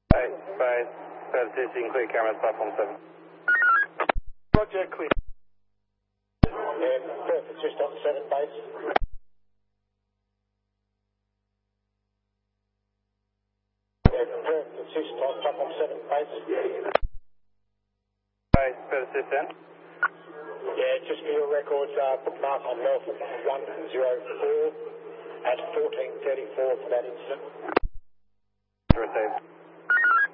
Bye. Persisting clear cameras, platform 7. Roger, clear. Perfect, just on 7 base. Perfect, just on platform 7 base. Bye, persistent. Yeah, just for your records, bookmark on Melbourne 104 at 14:34 for that incident. Received.